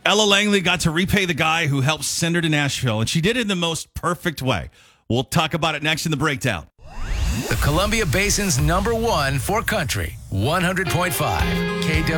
Ella Langley got to repay the guy who helped send her to Nashville, and she did it in the most perfect way. We'll talk about it next in the breakdown. The Columbia Basin's #1 for country, 100.5 KW.